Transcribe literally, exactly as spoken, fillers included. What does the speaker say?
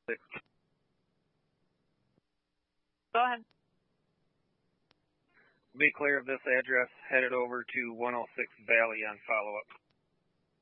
Go ahead. Be clear of this address, headed over to one oh six Valley on follow-up.